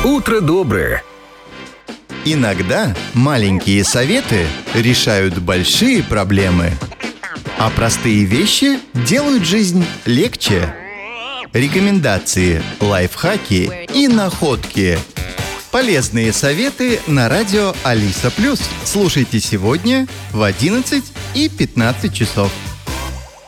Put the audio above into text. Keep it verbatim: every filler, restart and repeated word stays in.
Утро доброе. Иногда маленькие советы решают большие проблемы, а простые вещи делают жизнь легче. Рекомендации, лайфхаки и находки. Полезные советы на радио Алиса Плюс. Слушайте сегодня в одиннадцать и пятнадцать часов.